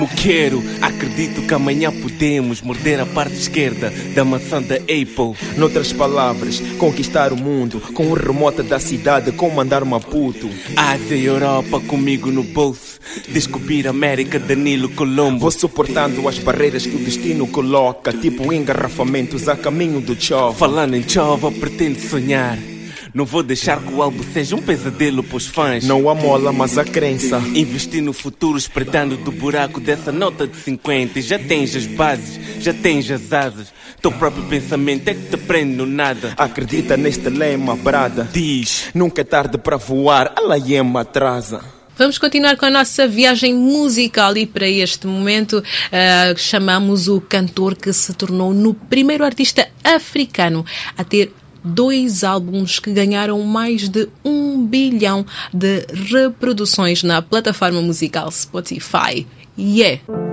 Acredito que amanhã podemos morder a parte esquerda da maçã da Apple. Noutras palavras, conquistar o mundo com o remoto da cidade, comandar Maputo. Ásia e Europa comigo no bolso, descobrir a América, Danilo Colombo. Vou suportando as barreiras que o destino coloca, tipo engarrafamentos a caminho do chova. Falando em chova, pretendo sonhar. Não vou deixar que o álbum seja um pesadelo pros fãs. Não a mola, mas a crença. Investir no futuro espreitando do buraco dessa nota de 50. E já tens as bases, já tens as asas. Teu próprio pensamento é que te prende no nada. Acredita neste lema, brada. Diz, nunca é tarde para voar, a laiema atrasa. Vamos continuar com a nossa viagem musical e para este momento chamamos o cantor que se tornou no primeiro artista africano a ter 2 álbuns que ganharam mais de 1 bilhão de reproduções na plataforma musical Spotify.